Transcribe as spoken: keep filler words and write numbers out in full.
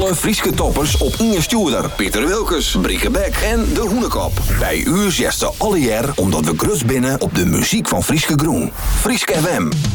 alle Frieske toppers op Inge Stuurder, Pieter Wilkes, Brieke Beck en De Hoenekop. Bij u zesde alle jaar omdat we grutst binnen op de muziek van Frieske Groen. Frieske F M.